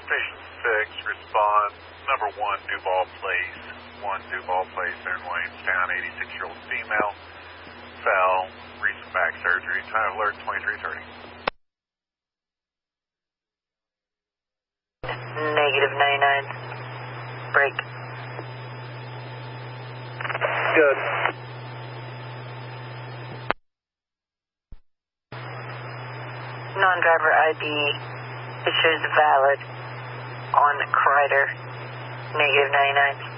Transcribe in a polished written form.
Station 6, respond. Number 1, Duval Place. 1 Duval Place there in Williamstown. 86-year-old female. Fell. Recent back surgery. Time of alert 23:30. Negative 99. Break. Good. Non-driver ID issues valid on Crider. Negative 99.